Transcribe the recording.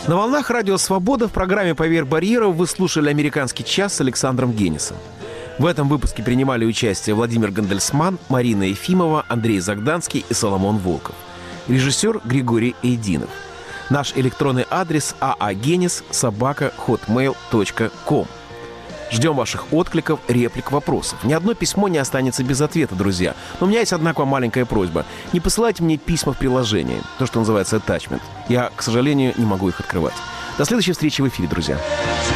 На волнах Радио Свобода в программе «Поверх барьеров» вы слушали «Американский час» с Александром Генисом. В этом выпуске принимали участие Владимир Гандельсман, Марина Ефимова, Андрей Загданский и Соломон Волков. Режиссер Григорий Эйдинов. Наш электронный адрес aagenis@hotmail.com. Ждем ваших откликов, реплик, вопросов. Ни одно письмо не останется без ответа, друзья. Но у меня есть одна к вам маленькая просьба. Не посылайте мне письма в приложении, то, что называется attachment. Я, к сожалению, не могу их открывать. До следующей встречи в эфире, друзья.